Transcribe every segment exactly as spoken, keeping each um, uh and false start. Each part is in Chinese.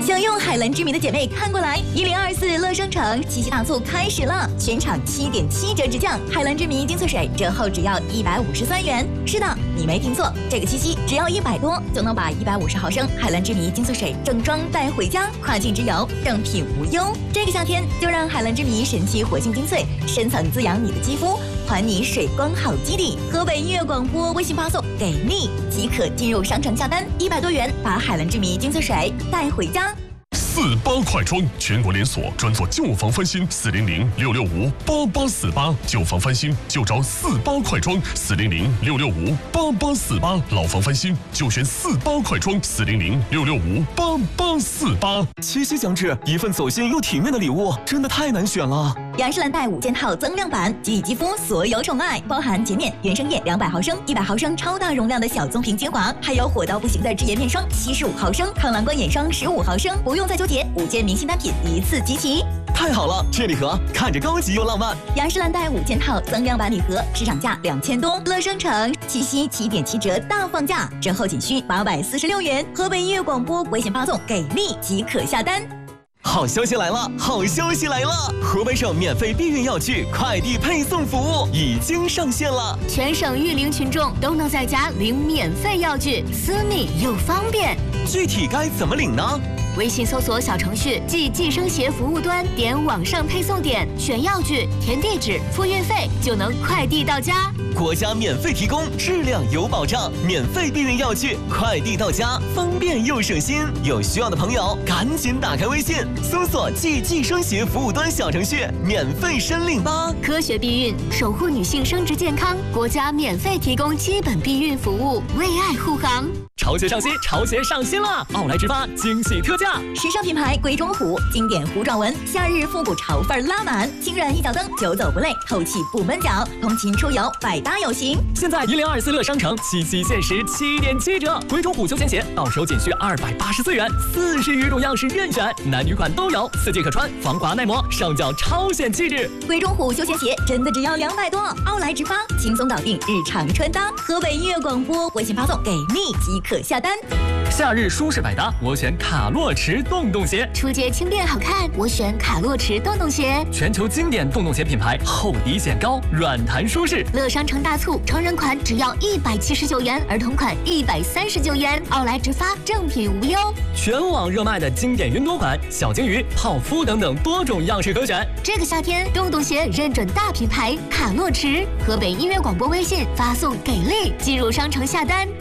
享用海蓝之谜的姐妹看过来，一零二四乐商城七夕大促开始了，全场七点七折直降，海蓝之谜精粹水折后只要一百五十三元。是的，你没听错，这个七夕只要一百多就能把一百五十毫升海蓝之谜精粹水正装带回家，跨境直邮，正品无忧。这个夏天就让海蓝之谜神奇活性精粹深层滋养你的肌肤，还你水光好基底。河北音乐广播微信发送给力即可进入商城下单，一百多元把海蓝之谜精粹水带回家。 四八快装，全国连锁，专做旧房翻新，四零零六六五八八四八，旧房翻新就找四八快装，四零零六六五八八四八，老房翻新就选四八快装，四零零六六五八八四八。 七夕将至，一份走心又体面的礼物，真的太难选了。 雅诗兰黛五件套增量版，给予肌肤所有宠爱，包含洁面、原生液两百毫升、一百毫升超大容量的小棕瓶精华，还有火到不行的脂颜面霜七十五毫升、抗蓝光眼霜十五毫升，不用再纠结，五件明星单品一次集齐。 太好了，这礼盒看着高级又浪漫。 雅诗兰黛五件套增量版礼盒，市场价两千多，乐商城七夕七点七折大放价，折后仅需八百四十六元。河北音乐广播微信发送给力即可下单。 好消息来了！好消息来了！河北省免费避孕药具快递配送服务已经上线了， 全省育龄群众都能在家领免费药具，私密又方便。 具体该怎么领呢？ 微信搜索小程序即计生协服务端，点网上配送点，选药具，填地址，付运费，就能快递到家。 国家免费提供，质量有保障，免费避孕药具快递到家，方便又省心。有需要的朋友赶紧打开微信，搜索即计生协服务端小程序，免费申领吧。 科学避孕，守护女性生殖健康，国家免费提供基本避孕服务，为爱护航。 潮鞋上新，潮鞋上新了！奥莱直发惊喜特价， 时尚品牌贵中虎经典弧状纹，夏日复古潮范拉满，轻软一脚蹬，久走不累，透气不闷脚，通勤出游百搭有型。 现在一零二四乐商城七夕限时七点七折，贵中虎休闲鞋到手仅需二百八十四元，四十余种样式任选，男女款都有，四季可穿，防滑耐磨，上脚超显气质。 贵中虎休闲鞋真的只要两百多，奥莱直发轻松搞定日常穿搭。河北音乐广播微信发送给力即可下单。 夏日舒适百搭，我选卡洛驰洞洞鞋。 出街轻便好看，我选卡洛驰洞洞鞋。 全球经典洞洞鞋品牌，厚底显高，软弹舒适。 乐商城大促，成人款只要一百七十九元，儿童款一百三十九元。奥莱直发，正品无忧。 全网热卖的经典云朵款、小鲸鱼、泡芙等等多种样式可选。 这个夏天，洞洞鞋认准大品牌卡洛驰。河北音乐广播微信发送给力，进入商城下单。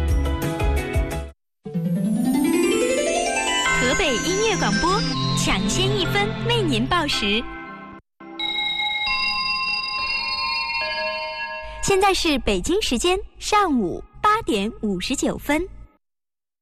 河北音乐广播抢先一分为您报时。现在是北京时间上午八点五十九分。